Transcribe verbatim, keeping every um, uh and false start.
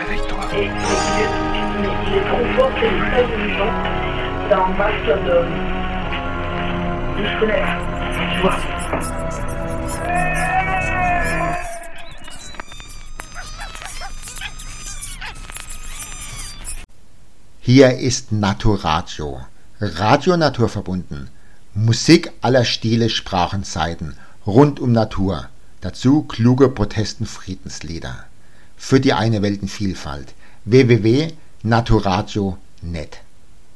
Réveille-toi. Et, et il, est, il, est, il est trop fort, c'est très vivant. C'est un masque de, de scolaire, tu vois. Hier ist Naturadio, Radio naturverbunden, Musik aller Stile, Sprachen, Zeiten, rund um Natur, dazu kluge Protesten-Friedenslieder. Für die eine Weltenvielfalt. w w w punkt naturadio punkt net